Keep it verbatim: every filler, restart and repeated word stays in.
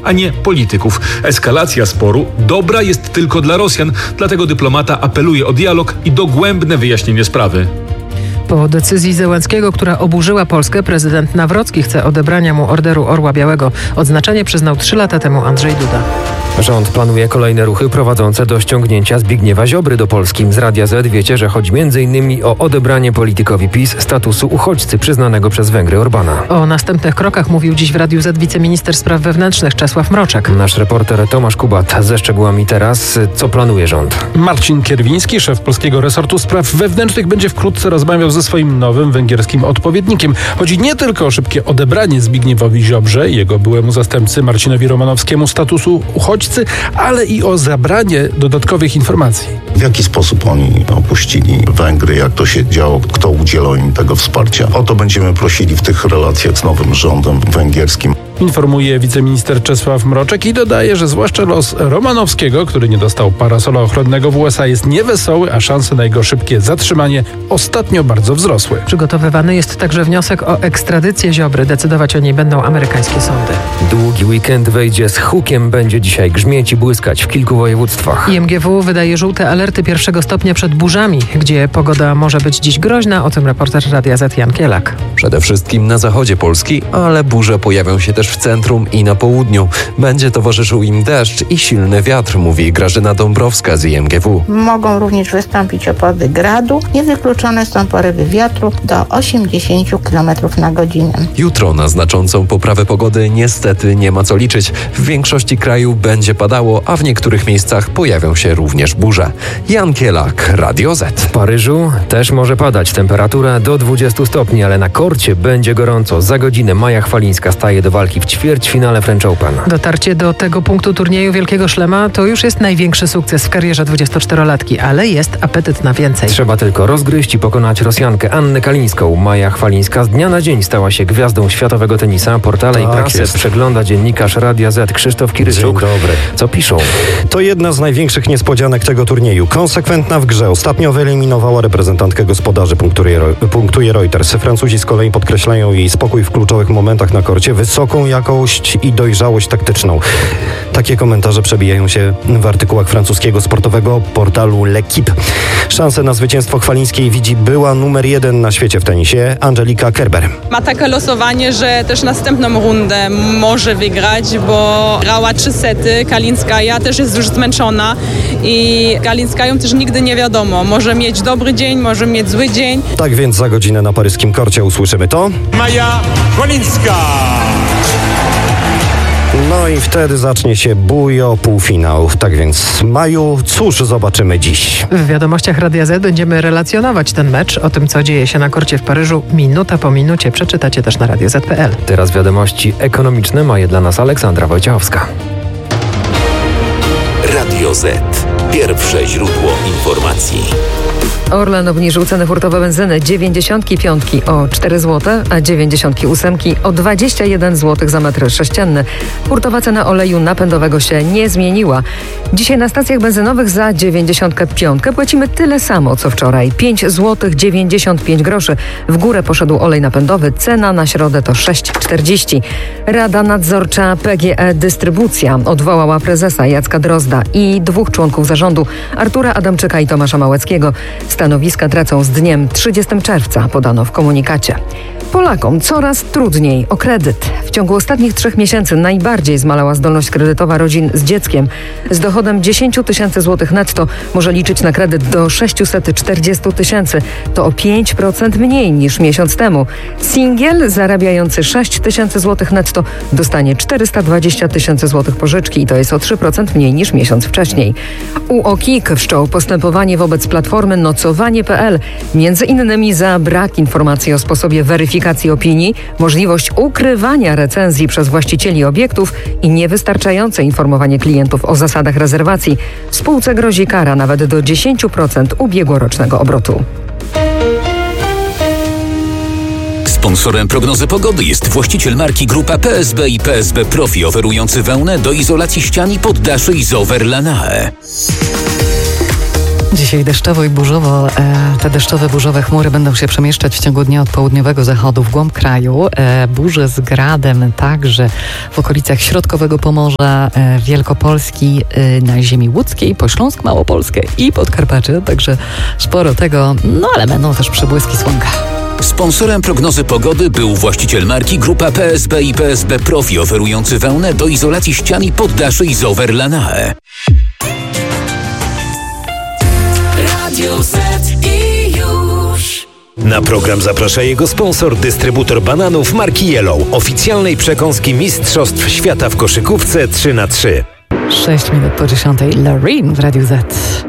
a nie polityków. Eskalacja sporu dobra jest tylko dla Rosjan, dlatego dyplomata apeluje o dialog i dogłębne wyjaśnienie sprawy. Po decyzji Zełenskiego, która oburzyła Polskę, prezydent Nawrocki chce odebrania mu Orderu Orła Białego. Odznaczenie przyznał trzy lata temu Andrzej Duda. Rząd planuje kolejne ruchy prowadzące do ściągnięcia Zbigniewa Ziobry do Polski. Z Radia Z wiecie, że chodzi między innymi o odebranie politykowi PiS statusu uchodźcy przyznanego przez Węgry Orbana. O następnych krokach mówił dziś w Radiu Z wiceminister spraw wewnętrznych Czesław Mroczek. Nasz reporter Tomasz Kubat ze szczegółami teraz. Co planuje rząd? Marcin Kierwiński, szef polskiego resortu spraw wewnętrznych, będzie wkrótce rozmawiał ze swoim nowym węgierskim odpowiednikiem. Chodzi nie tylko o szybkie odebranie Zbigniewowi Ziobrze i jego byłemu zastępcy Marcinowi Romanowskiemu statusu uchodźcy, ale i o zabranie dodatkowych informacji. W jaki sposób oni opuścili Węgry, jak to się działo, kto udzielał im tego wsparcia. O to będziemy prosili w tych relacjach z nowym rządem węgierskim. Informuje wiceminister Czesław Mroczek i dodaje, że zwłaszcza los Romanowskiego, który nie dostał parasola ochronnego w U S A, jest niewesoły, a szanse na jego szybkie zatrzymanie ostatnio bardzo wzrosły. Przygotowywany jest także wniosek o ekstradycję Ziobry. Decydować o niej będą amerykańskie sądy. Długi weekend wejdzie z hukiem, będzie dzisiaj grzmieć i błyskać w kilku województwach. I M G W wydaje żółte alerty pierwszego stopnia przed burzami, gdzie pogoda może być dziś groźna. O tym reporter Radia Z Jan Kielak. Przede wszystkim na zachodzie Polski, ale burze pojawią się też w centrum i na południu. Będzie towarzyszył im deszcz i silny wiatr, mówi Grażyna Dąbrowska z I M G W. Mogą również wystąpić opady gradu. Niewykluczone są porywy wiatru do osiemdziesiąt kilometrów na godzinę. Jutro na znaczącą poprawę pogody niestety nie ma co liczyć. W większości kraju będzie padało, a w niektórych miejscach pojawią się również burze. Jan Kielak, Radio Z. W Paryżu też może padać. Temperatura do dwudziestu stopni, ale na korcie będzie gorąco. Za godzinę Maja Chwalińska staje do walki w ćwierćfinale French Open. Dotarcie do tego punktu turnieju Wielkiego Szlema to już jest największy sukces w karierze dwudziestoczterolatki, ale jest apetyt na więcej. Trzeba tylko rozgryźć i pokonać Rosjankę Annę Kalińską. Maja Chwalińska z dnia na dzień stała się gwiazdą światowego tenisa. Portale tak i prasę jest. przegląda dziennikarz Radia Z Krzysztof Kiryczuk. Dzień dobry. Co piszą? To jedna z największych niespodzianek tego turnieju. Konsekwentna w grze. Ostatnio wyeliminowała reprezentantkę gospodarzy, punktuje, punktuje Reuters. Francuzi z kolei podkreślają jej spokój w kluczowych momentach na korcie, wysoką jakość i dojrzałość taktyczną. Takie komentarze przebijają się w artykułach francuskiego sportowego portalu L'Equipe. Szansę na zwycięstwo Chwalińskiej widzi była numer jeden na świecie w tenisie Angelika Kerber. Ma takie losowanie, że też następną rundę może wygrać, bo grała trzy sety. Kalińskaja też jest już zmęczona i Kalińskają też nigdy nie wiadomo. Może mieć dobry dzień, może mieć zły dzień. Tak więc za godzinę na paryskim korcie usłyszymy to. Maja Chwalińska! No i wtedy zacznie się bujo półfinał. Tak więc, Maju, cóż zobaczymy dziś? W wiadomościach Radia Z będziemy relacjonować ten mecz. O tym, co dzieje się na korcie w Paryżu, minuta po minucie przeczytacie też na radio zet kropka pe el. Teraz wiadomości ekonomiczne ma je dla nas Aleksandra Wojciechowska. Radio Z. Pierwsze źródło informacji. Orlen obniżył ceny hurtowe benzyny dziewięćdziesiątki piątki o cztery złote, a dziewięćdziesiątki ósemki o dwadzieścia jeden złotych za metr sześcienny. Hurtowa cena oleju napędowego się nie zmieniła. Dzisiaj na stacjach benzynowych za dziewięćdziesiątkę piątkę płacimy tyle samo co wczoraj. pięć złotych dziewięćdziesiąt pięć groszy. W górę poszedł olej napędowy. Cena na środę to sześć czterdzieści. Rada nadzorcza P G E Dystrybucja odwołała prezesa Jacka Drozda i dwóch członków zarządu, Artura Adamczyka i Tomasza Małeckiego. Stanowiska tracą z dniem trzydziestego czerwca, podano w komunikacie. Polakom coraz trudniej o kredyt. W ciągu ostatnich trzech miesięcy najbardziej zmalała zdolność kredytowa rodzin z dzieckiem. Z dochodem dziesięć tysięcy złotych netto może liczyć na kredyt do sześćset czterdzieści tysięcy. To o pięć procent mniej niż miesiąc temu. Singiel zarabiający sześć tysięcy złotych netto dostanie czterysta dwadzieścia tysięcy złotych pożyczki i to jest o trzy procent mniej niż miesiąc wcześniej. U O K I K wszczął postępowanie wobec platformy nocowanie kropka pe el. Między innymi za brak informacji o sposobie weryfikacji opinii, możliwość ukrywania recenzji przez właścicieli obiektów i niewystarczające informowanie klientów o zasadach rezerwacji. Spółce grozi kara nawet do dziesięć procent ubiegłorocznego obrotu. Sponsorem prognozy pogody jest właściciel marki Grupa P S B i P S B Profi, oferujący wełnę do izolacji ścian i poddaszy Isover Lanae. Dzisiaj deszczowo i burzowo. Te deszczowe, burzowe chmury będą się przemieszczać w ciągu dnia od południowego zachodu w głąb kraju. Burze z gradem także w okolicach środkowego Pomorza, Wielkopolski, na ziemi łódzkiej, Pośląsk, Małopolskę i Podkarpacie. Także sporo tego, no ale będą też przebłyski słonka. Sponsorem prognozy pogody był właściciel marki Grupa P S B i P S B Profi, oferujący wełnę do izolacji ścian i poddaszy Isover Lanae. Radio Z i już. Na program zaprasza jego sponsor, dystrybutor bananów marki Yellow, oficjalnej przekąski Mistrzostw Świata w koszykówce trzy na trzy. sześć minut po dziesiątej. Loreen w Radiu Z.